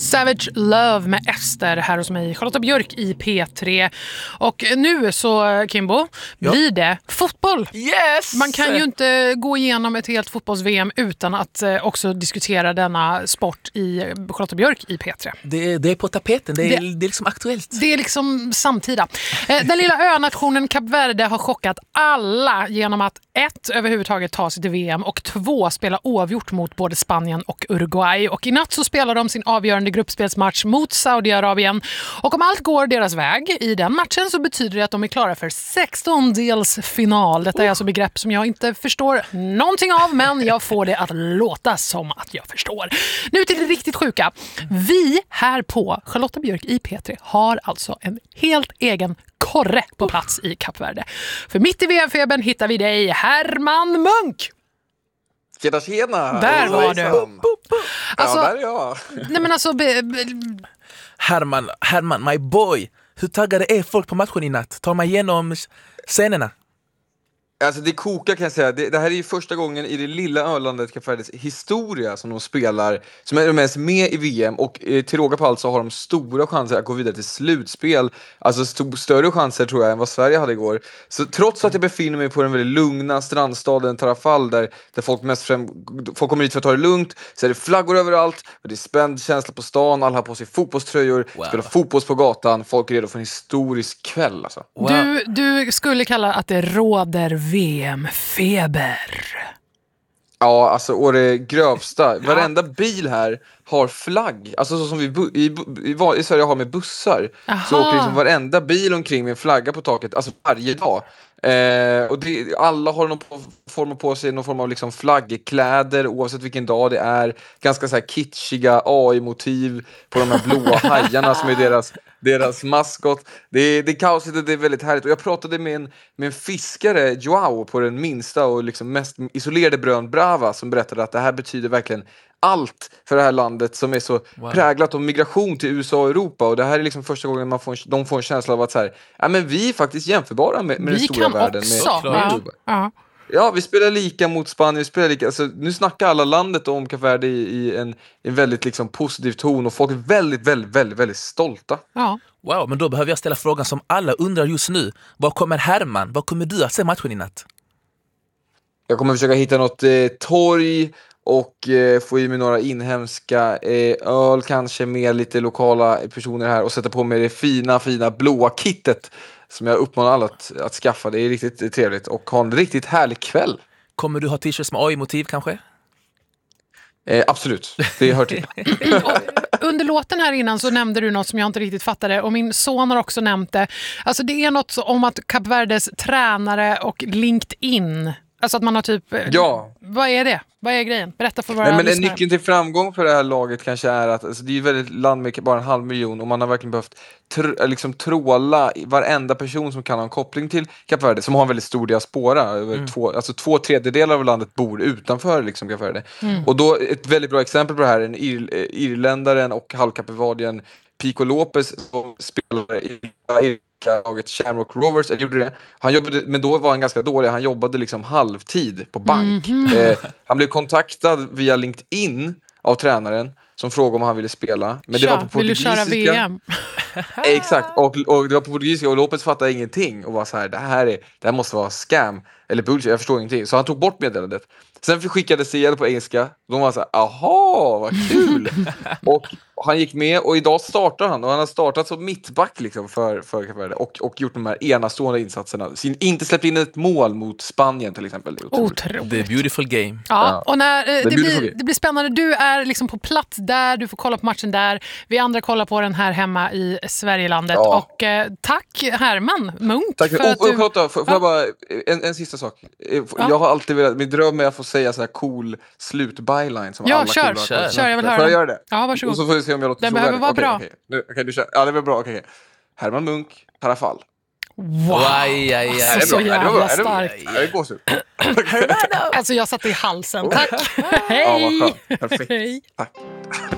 Savage Love med Ester här hos mig, Charlotta Björk i P3. Och nu så, Kimbo, blir det fotboll. Yes! Man kan ju inte gå igenom ett helt fotbolls-VM utan att också diskutera denna sport i Charlotta Björk i P3. Det är på tapeten, det är liksom aktuellt. Det är liksom samtida. Den lilla önationen Kap Verde har chockat alla genom att 1. överhuvudtaget ta sig till VM och 2. spela oavgjort mot både Spanien och Uruguay. Och i natt så spelar de sin avgörande gruppspelsmatch mot Saudiarabien. Och om allt går deras väg i den matchen så betyder det att de är klara för 16-delsfinal. Detta är alltså begrepp som jag inte förstår någonting av, men jag får det att låta som att jag förstår. Nu till det riktigt sjuka. Vi här på Charlotta Björk i P3 har alltså en helt egen korre på plats i Kap Verde. För mitt i VM-febern hittar vi dig, Herman Munk. Tjena! Där var du. Alltså, ja, där är jag. Nej men alltså... Herman, my boy. Hur taggade är folk på matchen i natt? Tar man igenom scenerna? Alltså det kokar kan jag säga. Det här är ju första gången i det lilla Ölandet Kap Verdes historia som de spelar, som är mest med i VM, och till råga på allt så har de stora chanser att gå vidare till slutspel. Alltså större chanser tror jag än vad Sverige hade igår. Så trots att jag befinner mig på den väldigt lugna strandstaden Tarrafal där folk folk kommer hit för att ta det lugnt, så är det flaggor överallt och det är spänd känsla på stan, alla har på sig fotbollströjor, spelar fotboll på gatan, folk är redo för en historisk kväll alltså. Wow. Du skulle kalla att det råder VM-feber. Ja, alltså och det grövsta. Varenda bil här har flagg. Alltså så som vi i Sverige har med bussar. Aha. Så åker liksom varenda bil omkring med en flagga på taket. Alltså varje dag. Och alla har någon på sig någon form av liksom flaggkläder oavsett vilken dag det är. Ganska så här kitschiga AI-motiv på de här blåa hajarna som är deras maskot. Det är kaosigt och det är väldigt härligt. Och jag pratade med en fiskare, Joao, på den minsta och liksom mest isolerade brön Brava, som berättade att det här betyder verkligen allt för det här landet som är så präglat av migration till USA och Europa. Och det här är liksom första gången de får en känsla av att så här, ja, men vi är faktiskt jämförbara med den stora världen. Ja. Ja, vi spelar lika mot Spanien, vi spelar lika, alltså, nu snackar alla landet om Kap Verde i en väldigt liksom positiv ton, och folk är väldigt, väldigt, väldigt, väldigt stolta. Ja. Wow, men då behöver jag ställa frågan som alla undrar just nu. Vad kommer du att se matchen i natt? Jag kommer försöka hitta något torg och få i mig några inhemska öl, kanske med lite lokala personer här, och sätta på mig det fina blåa kittet som jag uppmanar alla att skaffa. Det är riktigt trevligt och ha en riktigt härlig kväll. Kommer du ha t-shirts med AI-motiv kanske? Absolut, det hör till. Under låten här innan så nämnde du något som jag inte riktigt fattade, och min son har också nämnt det. Alltså det är något om att Kap Verdes tränare och LinkedIn, alltså att man har typ... Ja. Vad är det? Vad är grejen? Berätta för våra men lyssnare. nyckeln till framgång för det här laget kanske är att alltså, det är ju väldigt land med bara 500 000, och man har verkligen behövt tråla varenda person som kan ha en koppling till Kap Verde, som har en väldigt stor diaspora. Över 2/3 av landet bor utanför liksom Kap Verde. Och då ett väldigt bra exempel på det här är en irländaren och halvkapivardien Pico Lopez, som spelade i laget Shamrock Rovers. Han jobbade, men då var han ganska dålig. Han jobbade liksom halvtid på bank. Han blev kontaktad via LinkedIn av tränaren som frågade om han ville spela. Men det var på portugisiska. Vill du köra VM? Exakt, och det var på portugisiska, och Lopez fattade ingenting och var så här, det här måste vara scam eller bullshit, jag förstår ingenting. Så han tog bort meddelandet. Sen skickades det igen på engelska. De var så här, aha, vad kul. Och han gick med, och idag startar han. Och han har startat som mittback liksom för Kap Verde, och gjort de här enastående insatserna. Inte släppt in ett mål mot Spanien till exempel. Otroligt. The beautiful game. Ja, och när, det blir spännande. Du är liksom på plats där, du får kolla på matchen där. Vi andra kollar på den här hemma i Sverigelandet. Ja. Och tack Herman Munk. Tack för att du... Får jag bara en sista sak. Jag har alltid velat, min dröm är att få säga så här cool slutbyline som alla kör, jag vill höra. Får jag göra det? Ja, varsågod. Och så får vi se om jag låter den behöver vara bra. Okej, du kör. Ja, det var bra. Okej. Herman Munk, Tarrafal. Wow, alltså, så jävla starkt. Det går så. Alltså jag satt i halsen. Tack. Hej. Ja, vad skönt. Perfekt. Hej. Tack.